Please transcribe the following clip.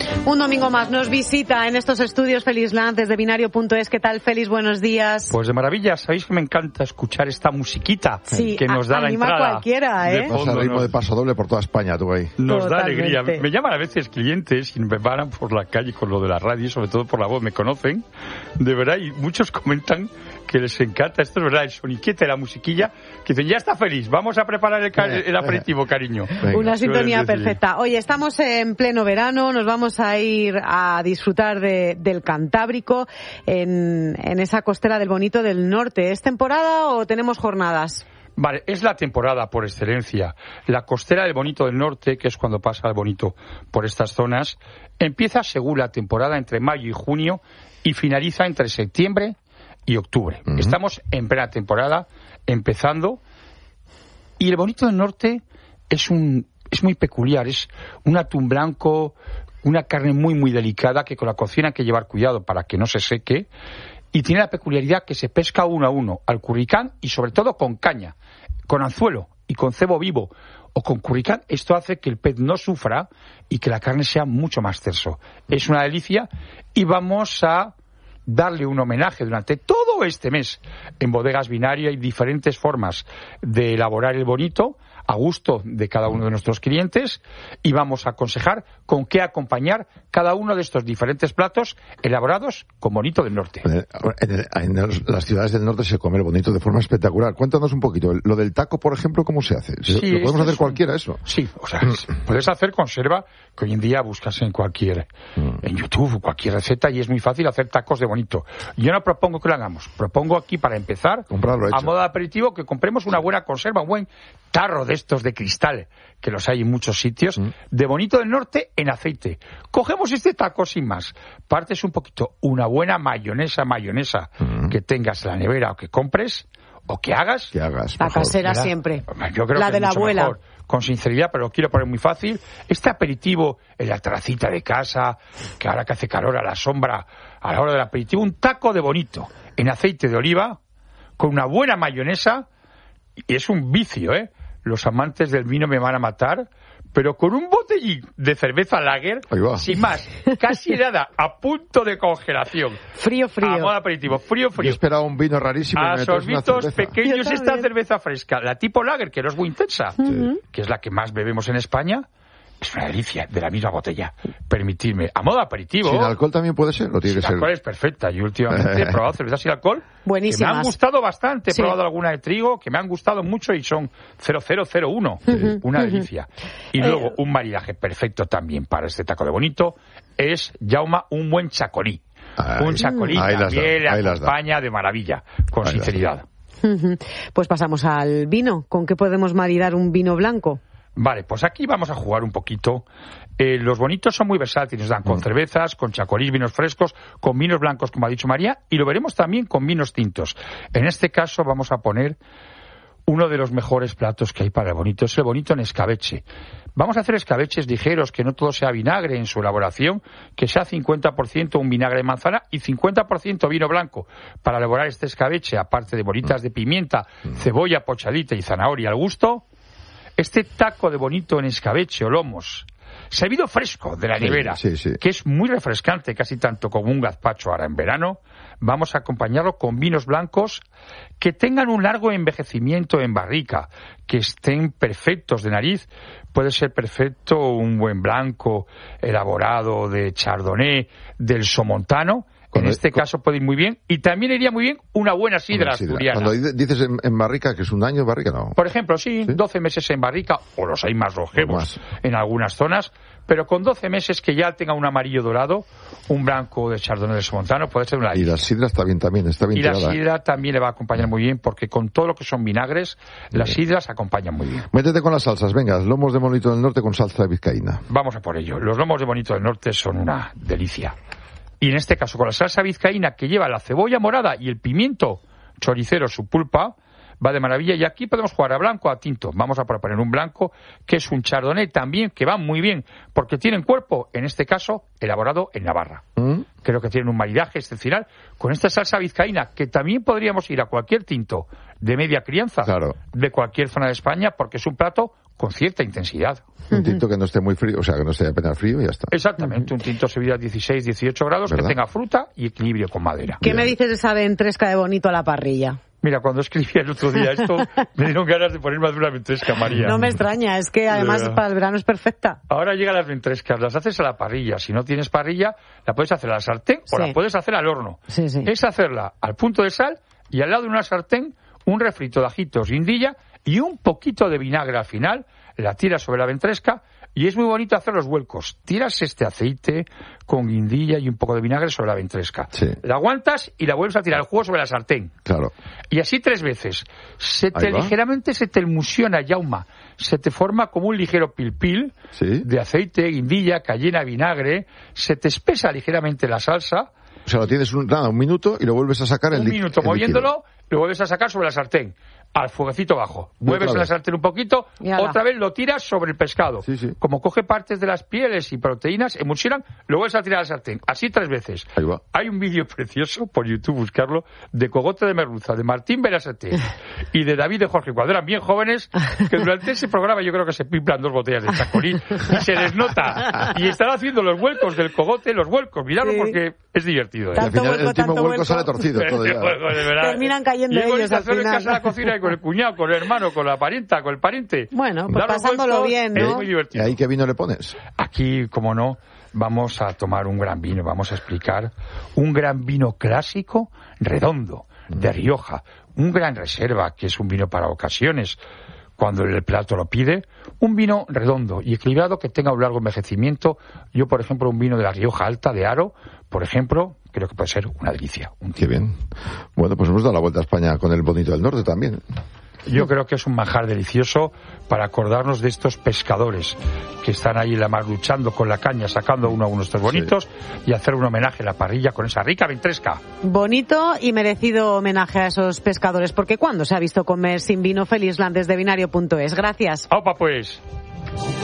Un domingo más nos visita en estos estudios Félix Lanz desde Binario.es. ¿Qué tal, Félix? Buenos días. Pues de maravilla. Sabéis que me encanta escuchar esta musiquita que nos da la entrada. Cualquiera, ¿eh? Vas al ritmo de paso doble por toda España, tú ahí. Nos da alegría. Me llaman a veces clientes y me paran por la calle con lo de la radio, sobre todo por la voz, me conocen. De verdad, y muchos comentan que les encanta. Esto es verdad, el soniquete, la musiquilla, que dicen, ya está feliz, vamos a preparar el aperitivo, cariño. Venga, una sintonía perfecta. Oye, estamos en pleno verano, nos vamos a ir a disfrutar del Cantábrico en esa costera del Bonito del Norte. ¿Es temporada o tenemos jornadas? Vale, es la temporada por excelencia. La costera del Bonito del Norte, que es cuando pasa el Bonito por estas zonas, empieza según la temporada entre mayo y junio y finaliza entre septiembre y octubre. Uh-huh. Estamos en plena temporada, empezando, y el Bonito del Norte es muy peculiar, es un atún blanco, una carne muy muy delicada que con la cocina hay que llevar cuidado para que no se seque, y tiene la peculiaridad que se pesca uno a uno al curricán y sobre todo con caña, con anzuelo y con cebo vivo o con curricán. Esto hace que el pez no sufra y que la carne sea mucho más terso. Es una delicia y vamos a darle un homenaje durante todo este mes. En Bodegas Binario hay diferentes formas de elaborar el bonito a gusto de cada uno de nuestros clientes y vamos a aconsejar con qué acompañar cada uno de estos diferentes platos elaborados con bonito del norte. En las ciudades del norte se come el bonito de forma espectacular. Cuéntanos un poquito, lo del taco, por ejemplo, ¿cómo se hace? Sí, ¿Lo podemos hacer cualquiera eso? Sí, o sea, puedes hacer conserva, que hoy en día buscas en YouTube, cualquier receta, y es muy fácil hacer tacos de bonito. Yo no propongo que lo hagamos, propongo aquí para empezar, a modo de aperitivo, que compremos una buena conserva, un buen tarro de estos de cristal, que los hay en muchos sitios, de bonito del norte en aceite. Cogemos este taco sin más, partes un poquito, una buena mayonesa que tengas en la nevera o que compres, o que hagas. La casera siempre. Yo creo la que de la abuela. Mejor, con sinceridad, pero lo quiero poner muy fácil. Este aperitivo en la terracita de casa, que ahora que hace calor a la sombra, a la hora del aperitivo, un taco de bonito en aceite de oliva, con una buena mayonesa, y es un vicio, ¿eh? Los amantes del vino me van a matar, pero con un botellín de cerveza lager, sin más, casi nada, a punto de congelación. Frío. A modo aperitivo, frío. Yo esperaba un vino rarísimo. A sorbitos pequeños esta cerveza fresca, la tipo lager, que no es muy intensa, que es la que más bebemos en España. Es una delicia, de la misma botella. Permitidme, a modo aperitivo. ¿Sin alcohol también puede ser? ¿O tiene que ser? Sin alcohol es perfecta. Yo últimamente he probado cervezas sin alcohol. Buenísimas. Que me han gustado bastante. He probado alguna de trigo que me han gustado mucho y son 0001. Una delicia. Y luego un maridaje perfecto también para este taco de bonito es, Jaume, un buen chacolí. Un chacolí también le acompaña de maravilla, con sinceridad. Pues pasamos al vino. ¿Con qué podemos maridar un vino blanco? Vale, pues aquí vamos a jugar un poquito. Los bonitos son muy versátiles, dan con cervezas, con chacolís, vinos frescos, con vinos blancos, como ha dicho María, y lo veremos también con vinos tintos. En este caso vamos a poner uno de los mejores platos que hay para el bonito, es el bonito en escabeche. Vamos a hacer escabeches ligeros, que no todo sea vinagre en su elaboración, que sea 50% un vinagre de manzana y 50% vino blanco. Para elaborar este escabeche, aparte de bolitas de pimienta, cebolla pochadita y zanahoria al gusto, este taco de bonito en escabeche o lomos, servido fresco de la nevera, que es muy refrescante, casi tanto como un gazpacho ahora en verano, vamos a acompañarlo con vinos blancos que tengan un largo envejecimiento en barrica, que estén perfectos de nariz. Puede ser perfecto un buen blanco elaborado de chardonnay, del somontano. En este caso puede ir muy bien, y también iría muy bien una buena sidra asturiana. Cuando dices en barrica, que es un año en barrica, ¿no? Por ejemplo, sí, 12 meses en barrica, o los hay más longevos en algunas zonas, pero con 12 meses que ya tenga un amarillo dorado, un blanco de chardonnay de somontano, puede ser una... Y la sidra está bien también, está bien tirada. Y la sidra también le va a acompañar muy bien, porque con todo lo que son vinagres, las sidras acompañan muy bien. Métete con las salsas, venga, lomos de bonito del norte con salsa vizcaína. Vamos a por ello. Los lomos de bonito del norte son una delicia. Y en este caso, con la salsa vizcaína, que lleva la cebolla morada y el pimiento choricero, su pulpa, va de maravilla. Y aquí podemos jugar a blanco o a tinto. Vamos a proponer un blanco, que es un chardonnay también, que va muy bien, porque tienen cuerpo, en este caso, elaborado en Navarra. Creo que tienen un maridaje excepcional con esta salsa vizcaína, que también podríamos ir a cualquier tinto de media crianza, de cualquier zona de España, porque es un plato con cierta intensidad. Un tinto que no esté muy frío, o sea, que no esté apenas frío y ya está. Exactamente, un tinto servido a 16, 18 grados, ¿verdad? que tenga fruta y equilibrio con madera. ¿Qué me dices de esa ventresca de bonito a la parrilla? Mira, cuando escribí el otro día esto, me dieron ganas de poner más de una ventresca, María. No me extraña, es que además para el verano es perfecta. Ahora llegan las ventrescas, las haces a la parrilla. Si no tienes parrilla, la puedes hacer a la sartén o la puedes hacer al horno. Sí. Es hacerla al punto de sal y al lado de una sartén un refrito de ajitos, guindilla y un poquito de vinagre al final. La tiras sobre la ventresca y es muy bonito hacer los vuelcos. Tiras este aceite con guindilla y un poco de vinagre sobre la ventresca. Sí. La aguantas y la vuelves a tirar el jugo sobre la sartén. Claro. Y así 3 veces. Ligeramente se te emulsiona, Jauma. Se te forma como un ligero pilpil de aceite, guindilla, cayena, vinagre. Se te espesa ligeramente la salsa. O sea, lo tienes un minuto y lo vuelves a sacar un minuto moviéndolo, lo vuelves a sacar sobre la sartén. Al fueguecito bajo. Mueves la sartén un poquito, otra vez lo tiras sobre el pescado. Sí. Como coge partes de las pieles y proteínas, emulsionan, lo vuelves a tirar a la sartén. Así 3 veces. Ahí va. Hay un vídeo precioso, por YouTube, buscarlo, de cogote de merluza, de Martín Berasategui y de David de Jorge, cuando eran bien jóvenes, que durante ese programa yo creo que se pimplan 2 botellas de chacolí y se les nota. Y están haciendo los vuelcos del cogote, miradlo porque es divertido. Y al final el último vuelco sale torcido. Todo ya. Terminan cayendo ellos al final. En casa de la cocina con el cuñado, con el hermano, con la parienta, con el pariente. Bueno, pues pasándolo bien, ¿no? Es muy divertido. ¿Y ahí qué vino le pones? Aquí, como no, vamos a tomar un gran vino, vamos a explicar un gran vino clásico, redondo, de Rioja, un gran reserva, que es un vino para ocasiones, cuando el plato lo pide, un vino redondo y equilibrado que tenga un largo envejecimiento. Yo, por ejemplo, un vino de la Rioja Alta, de Haro, por ejemplo, creo que puede ser una delicia. Qué bien. Bueno, pues hemos dado la vuelta a España con el bonito del norte también. Yo creo que es un manjar delicioso para acordarnos de estos pescadores que están ahí en la mar luchando con la caña, sacando uno a uno estos bonitos y hacer un homenaje a la parrilla con esa rica ventresca. Bonito y merecido homenaje a esos pescadores, porque ¿cuándo se ha visto comer sin vino? Felisland desde binario.es. Gracias. ¡Aupa pues!